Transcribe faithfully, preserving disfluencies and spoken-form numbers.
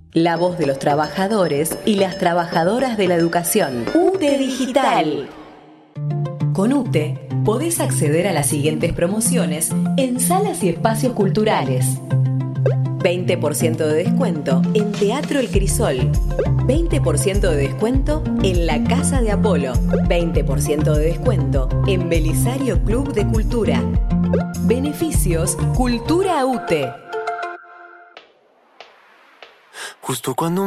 La voz de los trabajadores y las trabajadoras de la educación. UTE Digital. Con UTE podés acceder a las siguientes promociones en salas y espacios culturales. veinte por ciento de descuento en Teatro El Crisol. veinte por ciento de descuento en la Casa de Apolo. veinte por ciento de descuento en Belisario Club de Cultura. Beneficios Cultura UTE. Justo cuando